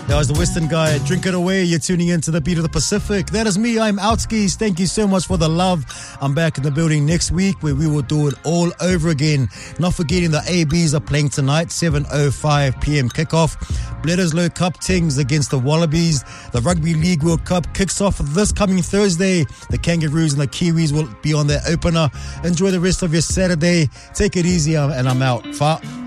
That was the Western guy. Drink it away. You're tuning in to the Beat of the Pacific. That is me. I'm Outskis. Thank you so much for the love. I'm back in the building next week where we will do it all over again. Not forgetting the ABs are playing tonight, 7:05 p.m. kickoff. Bledisloe Cup Tings against the Wallabies. The Rugby League World Cup kicks off this coming Thursday. The Kangaroos and the Kiwis will be on their opener. Enjoy the rest of your Saturday. Take it easy, and I'm out. Fa.